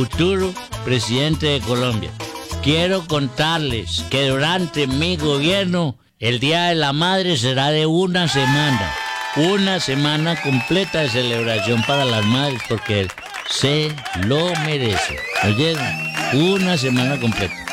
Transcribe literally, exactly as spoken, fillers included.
futuro presidente de Colombia. Quiero contarles que durante mi gobierno el Día de la Madre será de una semana. Una semana completa de celebración para las madres porque se lo merecen. ¿Oyeron? Una semana completa.